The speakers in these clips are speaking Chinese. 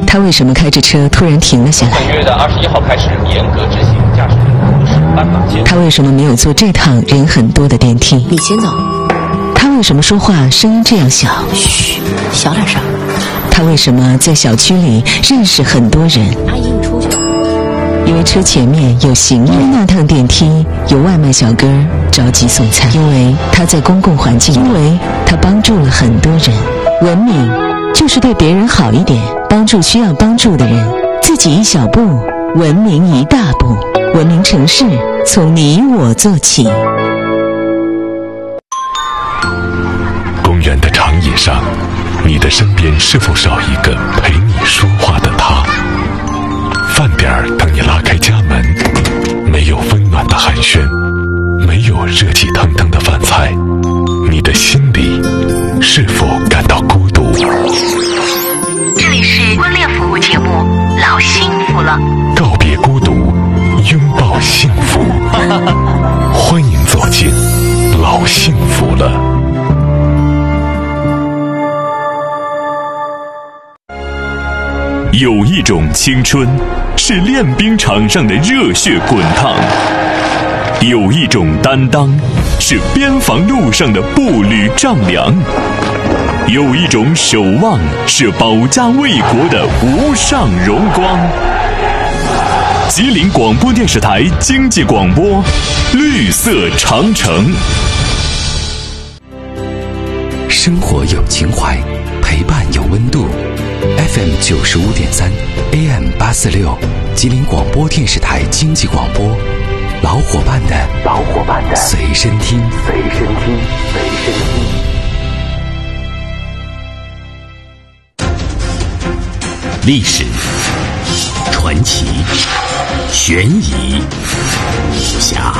他为什么开着车突然停了下来？ 本月的21号开始严格执行驾驶员路试斑马线。 他为什么没有坐这趟人很多的电梯？ 你先走。 他为什么说话声音这样小？ 嘘，小点声。 他为什么在小区里认识很多人？ 阿姨，你出去。 因为车前面有行人，因为那趟电梯有外卖小哥着急送餐，因为他在公共环境，因为他帮助了很多人。文明就是对别人好一点，帮助需要帮助的人，自己一小步，文明一大步。文明城市从你我做起。 公园的长椅上，你的身边是否少一个陪你说话的他？饭点儿等你拉开家门，没有温暖的寒暄，没有热气腾腾的饭菜，你的心里是否感到孤独？ 这里是婚恋服务节目《老幸福了》， 告别孤独，拥抱幸福。欢迎走进老幸福了。 有一种青春是练兵场上的热血滚烫，有一种担当是边防路上的步履丈量，有一种守望是保家卫国的无上荣光。吉林广播电视台经济广播，绿色长城。 生活有情怀，陪伴有温度。FM 95.3 AM 846，吉林广播电视台经济广播，老伙伴的随身听。 历史、传奇、悬疑、武侠，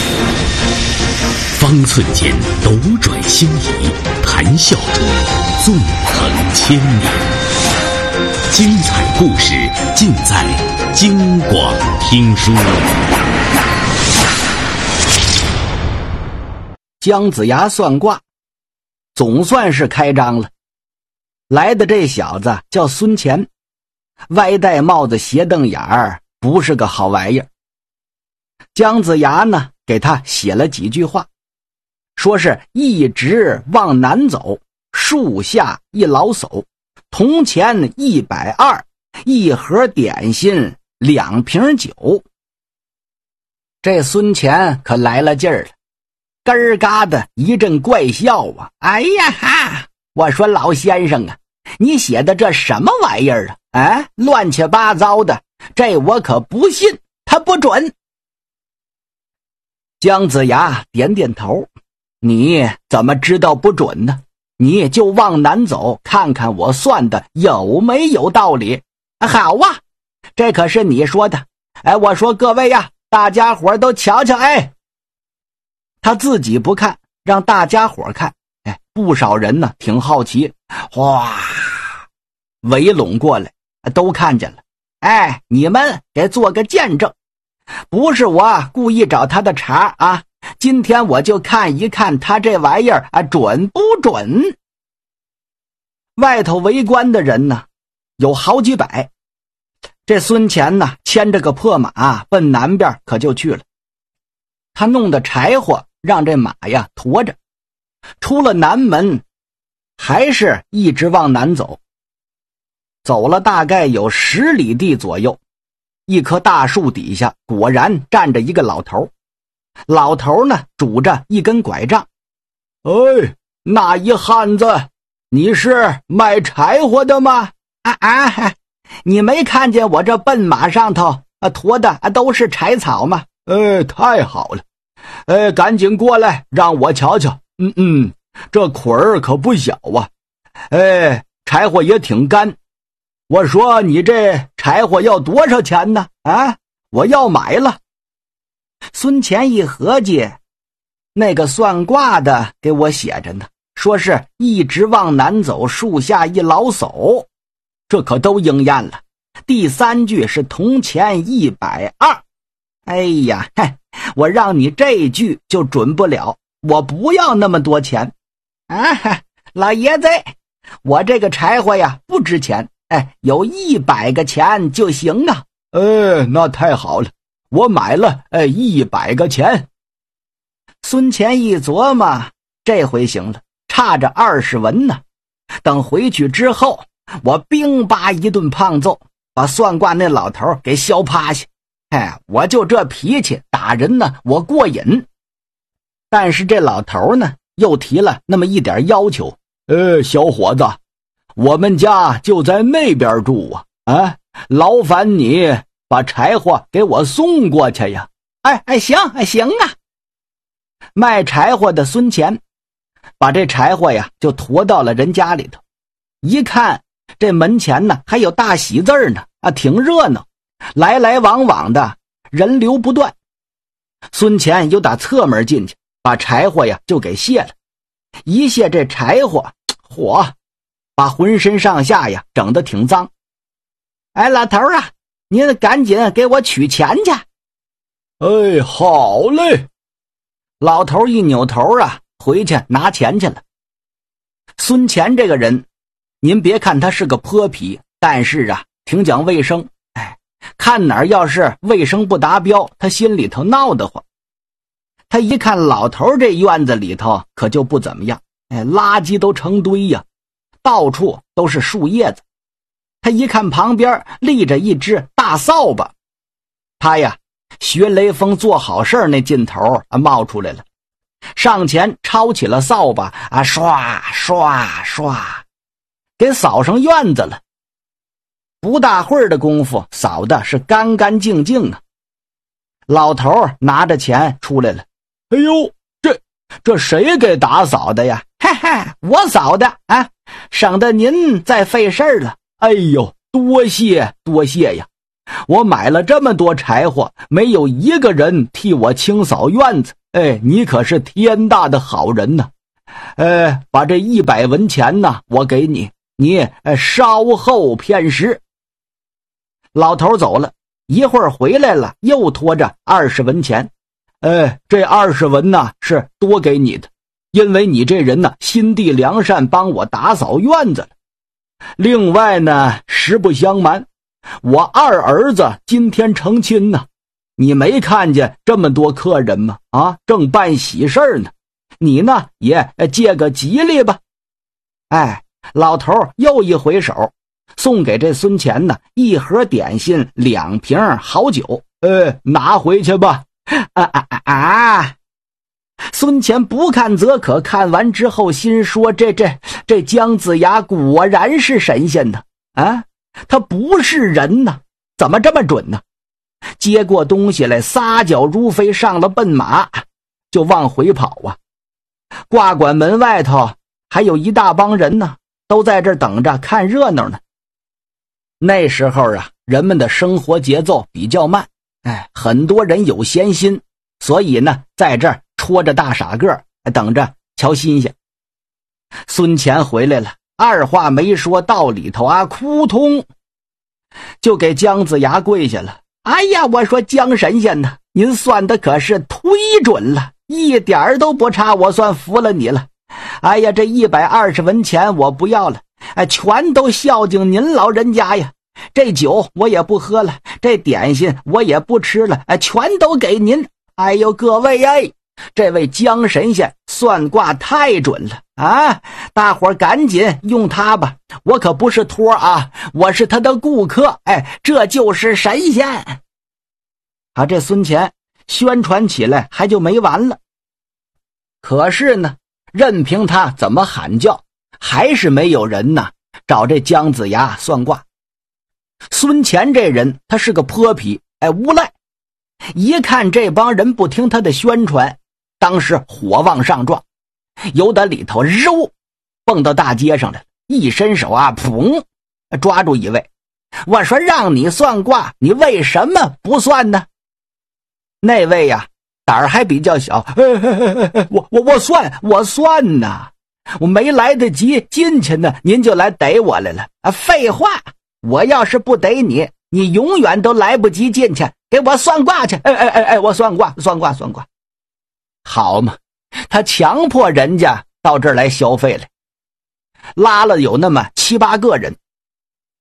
方寸间斗转星移，谈笑中纵横千里。精彩故事尽在京广听书。 姜子牙算卦总算是开张了。来的这小子叫孙乾，歪戴帽子斜瞪眼儿，不是个好玩意儿。姜子牙呢给他写了几句话，说是一直往南走，树下一老叟，铜钱120，一盒点心2瓶酒。这孙乾可来了劲儿了，咯儿嘎的一阵怪笑啊！哎呀哈！我说老先生啊，你写的这什么玩意儿啊？哎，乱七八糟的，这我可不信，他不准。姜子牙点点头，你怎么知道不准呢？你就往南走，看看我算的有没有道理。好啊，这可是你说的。哎，我说各位呀，大家伙都瞧瞧。哎，他自己不看，让大家伙看。哎，不少人呢挺好奇，哗，围拢过来，都看见了。哎，你们给做个见证，不是我故意找他的茬啊，今天我就看一看他这玩意儿啊准不准。外头围观的人呢有好几百，这孙乾呢牵着个破马奔南边可就去了。他弄的柴火让这马呀驮着，出了南门，还是一直往南走。走了大概有10里地左右，一棵大树底下果然站着一个老头。老头呢拄着一根拐杖。哎，那一汉子，你是卖柴火的吗？你没看见我这笨马上头驮的都是柴草吗？哎，太好了。哎，赶紧过来让我瞧瞧。这捆儿可不小啊。哎，柴火也挺干。我说你这柴火要多少钱呢？啊，我要买了。孙乾一合计，那个算卦的给我写着呢，说是一直往南走，树下一老叟，这可都应验了。第3句是铜钱120。哎呀，我让你这句就准不了，我不要那么多钱。老爷子，我这个柴火呀不值钱， 有100个钱就行啊。 那太好了，我买了100个钱。 孙乾一琢磨，这回行了，差着20文呢。等回去之后，我兵拔一顿胖揍，把算卦那老头给削趴下。我就这脾气，打人呢我过瘾。但是这老头呢又提了那么一点要求。 小伙子，我们家就在那边住啊，劳烦你把柴火给我送过去呀。 行啊。卖柴火的孙乾把这柴火呀就驮到了人家里头，一看这门前呢还有大喜字呢，挺热闹，来来往往的人流不断。孙乾又打侧门进去，把柴火呀就给卸了。一卸这柴火，把浑身上下呀整得挺脏。老头啊，您赶紧给我取钱去。 好嘞。 老头一扭头回去拿钱去了。孙乾这个人，您别看他是个泼皮，但是挺讲卫生。看哪儿要是卫生不达标，他心里头闹得慌。他一看老头这院子里头可就不怎么样，垃圾都成堆呀，到处都是树叶子。他一看旁边立着一只大扫把，他呀学雷锋做好事那劲头冒出来了，上前抄起了扫把刷刷刷，给扫上院子了。不大会儿的功夫，扫的是干干净净啊。老头拿着钱出来了。 这谁给打扫的呀？ 我扫的省得您再费事了。 多谢呀。我买了这么多柴火，没有一个人替我清扫院子。你可是天大的好人呢。把这100文钱呢我给你，你稍后片时。 老头走了，一会儿回来了，又拖着20文钱。 这20文呢是多给你的，因为你这人呢心地良善，帮我打扫院子了。另外呢，实不相瞒，我二儿子今天成亲呢，你没看见这么多客人吗？正办喜事呢，你呢也借个吉利吧。 老头又一回手，送给这孙乾呢1盒点心2瓶好酒。 拿回去吧。 孙乾不看则可，看完之后心说，这姜子牙果然是神仙呢。他不是人呢，怎么这么准呢？接过东西来，撒脚如飞，上了奔马，就往回跑啊。挂馆门外头还有一大帮人呢，都在这儿等着看热闹呢。那时候人们的生活节奏比较慢，很多人有闲心，所以呢在这儿戳着大傻个等着瞧新鲜。孙乾回来了，二话没说，到里头扑通就给姜子牙跪下了。我说姜神仙呢，您算的可是忒准了，一点都不差，我算服了你了。这120文钱我不要了，全都孝敬您老人家呀。这酒我也不喝了，这点心我也不吃了，全都给您。各位这位姜神仙算卦太准了大伙儿赶紧用它吧，我可不是托我是他的顾客，这就是神仙。这孙乾宣传起来还就没完了。可是呢，任凭他怎么喊叫，还是没有人呢找这姜子牙算卦。孙乾这人他是个泼皮，无赖，一看这帮人不听他的宣传，当时火往上撞，由打里头肉蹦到大街上来了，一伸手砰抓住一位。我说让你算卦，你为什么不算呢？那位胆儿还比较小，我算呢，我没来得及进去呢，您就来逮我来了废话，我要是不逮你，你永远都来不及进去，给我算卦去。我算卦。好嘛，他强迫人家到这儿来消费来，拉了有那么7、8个人。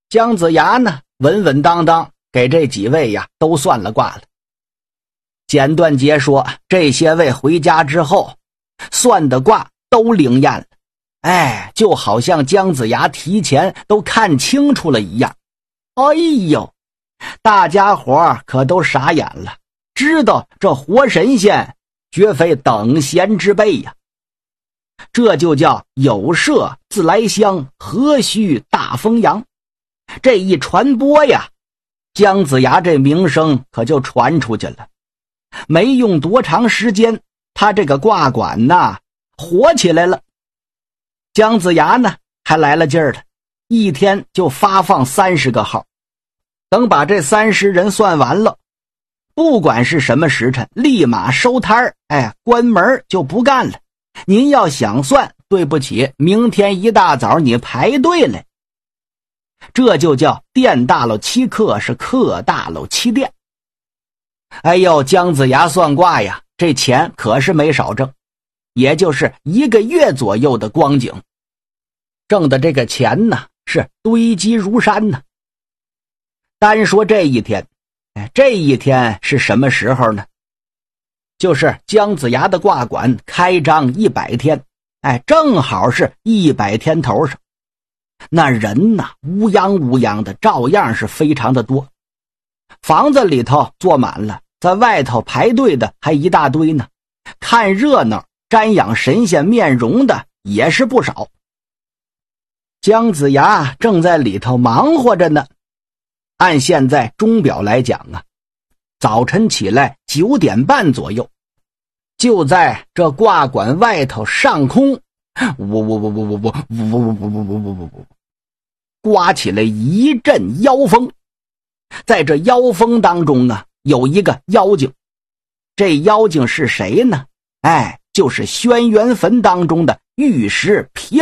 姜子牙呢，稳稳当当给这几位呀都算了卦了。简短截说，这些位回家之后，算的卦都灵验了。就好像姜子牙提前都看清楚了一样。哎呦，大家伙可都傻眼了，知道这活神仙绝非等闲之辈呀。这就叫有麝自来香，何须大风扬。这一传播呀，姜子牙这名声可就传出去了。没用多长时间，他这个卦馆呐火起来了。姜子牙呢还来了劲儿了，一天就发放30个号。等把这30人算完了，不管是什么时辰，立马收摊儿，关门就不干了。您要想算，对不起，明天一大早你排队来。这就叫店大了欺客，是客大了欺店。姜子牙算卦呀，这钱可是没少挣，也就是1个月左右的光景，挣的这个钱呢是堆积如山呢。单说这一天，这一天是什么时候呢？就是姜子牙的卦馆开张100天，正好是100天头上。那人呐，乌泱乌泱的，照样是非常的多。房子里头坐满了，在外头排队的还一大堆呢。看热闹、瞻仰神仙面容的也是不少。姜子牙正在里头忙活着呢。按现在钟表来讲啊，早晨起来9点半左右，就在这卦馆外头上空，刮起来一阵妖风。在这妖风当中啊，有一个妖精。这妖精是谁呢？就是轩辕坟当中的玉石琵